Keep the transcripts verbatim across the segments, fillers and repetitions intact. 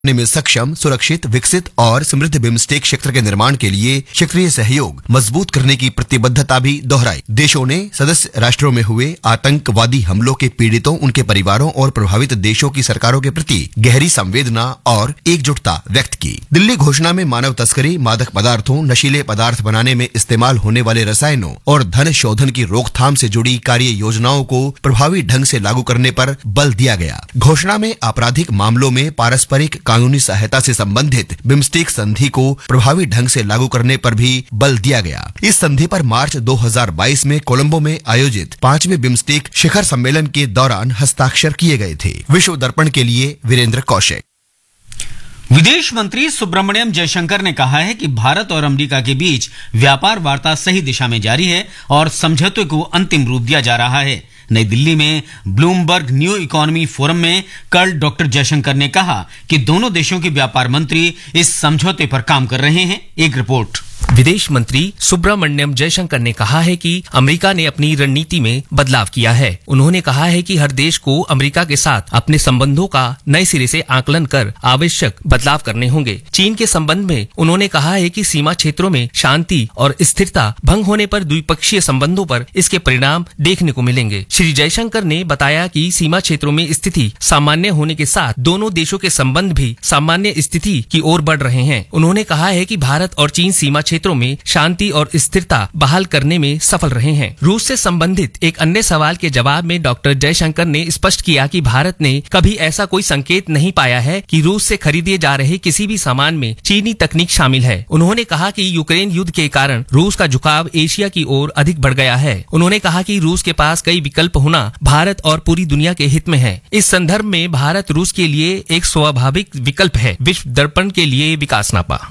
में सक्षम, सुरक्षित, विकसित और समृद्ध बिम्स्टेक क्षेत्र के निर्माण के लिए क्षेत्रीय सहयोग मजबूत करने की प्रतिबद्धता भी दोहराई। देशों ने सदस्य राष्ट्रों में हुए आतंकवादी हमलों के पीड़ितों, उनके परिवारों और प्रभावित देशों की सरकारों के प्रति गहरी संवेदना और एकजुटता व्यक्त की। दिल्ली घोषणा में मानव तस्करी, मादक पदार्थों, नशीले पदार्थ बनाने में इस्तेमाल होने वाले रसायनों और धन शोधन की रोकथाम से जुड़ी कार्य योजनाओं को प्रभावी ढंग से लागू करने पर बल दिया गया। घोषणा में आपराधिक मामलों में पारस्परिक कानूनी सहायता से संबंधित बिम्स्टेक संधि को प्रभावी ढंग से लागू करने पर भी बल दिया गया। इस संधि पर मार्च दो हज़ार बाईस में कोलंबो में आयोजित पांचवें बिम्स्टेक शिखर सम्मेलन के दौरान हस्ताक्षर किए गए थे। विश्व दर्पण के लिए वीरेंद्र कौशिक। विदेश मंत्री सुब्रमण्यम जयशंकर ने कहा है कि भारत और अमेरिका के बीच व्यापार वार्ता सही दिशा में जारी है और समझौते को अंतिम रूप दिया जा रहा है। नई दिल्ली में ब्लूमबर्ग न्यू इकोनॉमी फोरम में कल डॉक्टर जयशंकर ने कहा कि दोनों देशों के व्यापार मंत्री इस समझौते पर काम कर रहे हैं। एक रिपोर्ट। विदेश मंत्री सुब्रमण्यम जयशंकर ने कहा है कि अमेरिका ने अपनी रणनीति में बदलाव किया है। उन्होंने कहा है कि हर देश को अमेरिका के साथ अपने संबंधों का नए सिरे से आकलन कर आवश्यक बदलाव करने होंगे। चीन के संबंध में उन्होंने कहा है कि सीमा क्षेत्रों में शांति और स्थिरता भंग होने पर द्विपक्षीय संबंधों पर इसके परिणाम देखने को मिलेंगे। श्री जयशंकर ने बताया कि सीमा क्षेत्रों में स्थिति सामान्य होने के साथ दोनों देशों के संबंध भी सामान्य स्थिति की ओर बढ़ रहे हैं। उन्होंने कहा है कि भारत और चीन सीमा क्षेत्रों में शांति और स्थिरता बहाल करने में सफल रहे हैं। रूस से संबंधित एक अन्य सवाल के जवाब में डॉक्टर जयशंकर ने स्पष्ट किया कि भारत ने कभी ऐसा कोई संकेत नहीं पाया है कि रूस से खरीदे जा रहे किसी भी सामान में चीनी तकनीक शामिल है। उन्होंने कहा कि यूक्रेन युद्ध के कारण रूस का झुकाव एशिया की ओर अधिक बढ़ गया है। उन्होंने कहा कि रूस के पास कई विकल्प होना भारत और पूरी दुनिया के हित में है। इस संदर्भ में भारत रूस के लिए एक स्वाभाविक विकल्प है। विश्व दर्पण के लिए विकास नापा।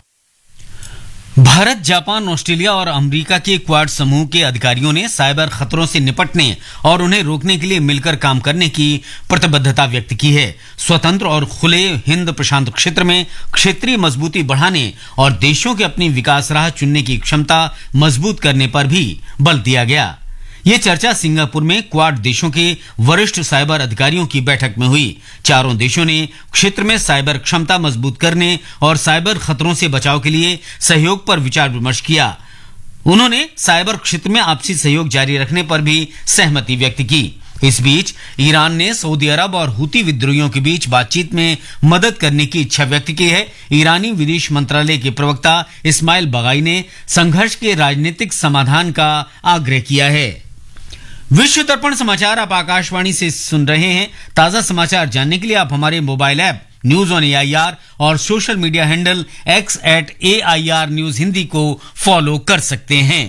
भारत, जापान, ऑस्ट्रेलिया और अमेरिका के क्वाड समूह के अधिकारियों ने साइबर खतरों से निपटने और उन्हें रोकने के लिए मिलकर काम करने की प्रतिबद्धता व्यक्त की है। स्वतंत्र और खुले हिंद प्रशांत क्षेत्र में क्षेत्रीय मजबूती बढ़ाने और देशों के अपनी विकास राह चुनने की क्षमता मजबूत करने पर भी बल दिया गया। ये चर्चा सिंगापुर में क्वाड देशों के वरिष्ठ साइबर अधिकारियों की बैठक में हुई। चारों देशों ने क्षेत्र में साइबर क्षमता मजबूत करने और साइबर खतरों से बचाव के लिए सहयोग पर विचार विमर्श किया। उन्होंने साइबर क्षेत्र में आपसी सहयोग जारी रखने पर भी सहमति व्यक्त की। इस बीच ईरान ने सऊदी अरब और हुती विद्रोहियों के बीच बातचीत में मदद करने की इच्छा व्यक्त की है। ईरानी विदेश मंत्रालय के प्रवक्ता इस्माइल बगाई ने संघर्ष के राजनीतिक समाधान का आग्रह किया है। विश्व दर्पण समाचार आप आकाशवाणी से सुन रहे हैं। ताजा समाचार जानने के लिए आप हमारे mobile app news on AIR और social media handle x eight AIR news Hindi को फॉलो कर सकते हैं।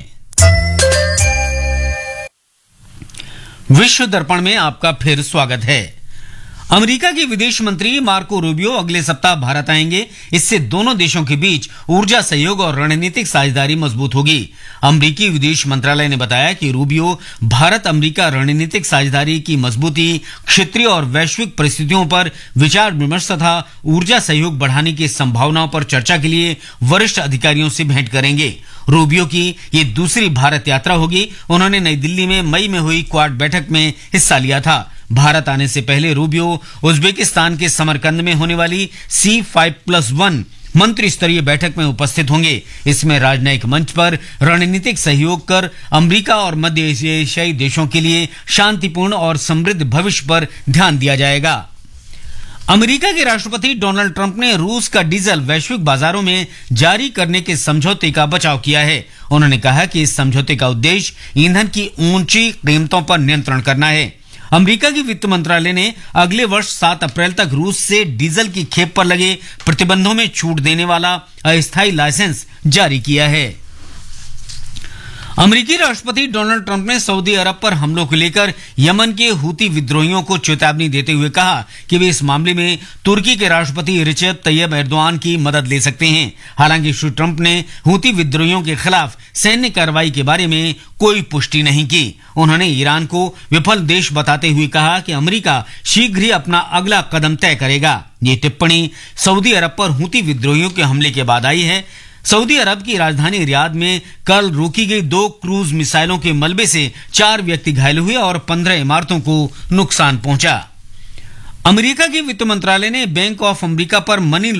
विश्व दर्पण में आपका फिर स्वागत है। अमेरिका के विदेश मंत्री मार्को रूबियो अगले सप्ताह भारत आएंगे। इससे दोनों देशों के बीच ऊर्जा सहयोग और रणनीतिक साझेदारी मजबूत होगी। अमेरिकी विदेश मंत्रालय ने बताया कि रूबियो भारत अमेरिका रणनीतिक साझेदारी की मजबूती, क्षेत्रीय और वैश्विक परिस्थितियों पर विचार विमर्श तथा ऊर्जा सहयोग बढ़ाने की संभावनाओं पर चर्चा के लिए वरिष्ठ अधिकारियों से भेंट करेंगे। रूबियो की ये दूसरी भारत यात्रा होगी। उन्होंने नई दिल्ली में मई में हुई क्वाड बैठक में हिस्सा लिया था। भारत आने से पहले रूबियो उज्बेकिस्तान के समरकंद में होने वाली सी फाइव प्लस वन मंत्री स्तरीय बैठक में उपस्थित होंगे। इसमें राजनयिक मंच पर रणनीतिक सहयोग कर अमेरिका और मध्य एशियाई देशों के लिए शांतिपूर्ण और समृद्ध भविष्य पर ध्यान दिया जाएगा। अमेरिका के राष्ट्रपति डोनाल्ड ट्रंप ने रूस का डीजल वैश्विक बाजारों में जारी करने के समझौते का बचाव किया है। उन्होंने कहा कि इस समझौते का उद्देश्य ईंधन की ऊंची कीमतों पर नियंत्रण करना है। अमेरिका की वित्त मंत्रालय ने अगले वर्ष सात अप्रैल तक रूस से डीजल की खेप पर लगे प्रतिबंधों में छूट देने वाला अस्थायी लाइसेंस जारी किया है। अमेरिकी राष्ट्रपति डोनाल्ड ट्रंप ने सऊदी अरब पर हमलों को लेकर यमन के हुती विद्रोहियों को चेतावनी देते हुए कहा कि वे इस मामले में तुर्की के राष्ट्रपति रिसेप तैयब एर्दोआन की मदद ले सकते हैं। हालांकि श्री ट्रंप ने हुती विद्रोहियों के खिलाफ सैन्य कार्रवाई के बारे में कोई पुष्टि नहीं की। उन्होंने ईरान को विफल देश बताते हुए कहा कि अमेरिका शीघ्र ही अपना अगला कदम तय करेगा। ये टिप्पणी सऊदी अरब पर हुती विद्रोहियों के हमले के बाद आई है। सऊदी अरब की राजधानी रियाद में कल रोकी गई दो क्रूज मिसाइलों के मलबे से चार व्यक्ति घायल हुए और पंद्रह इमारतों को नुकसान पहुंचा। अमेरिका के वित्त मंत्रालय ने बैंक ऑफ अमेरिका पर मनी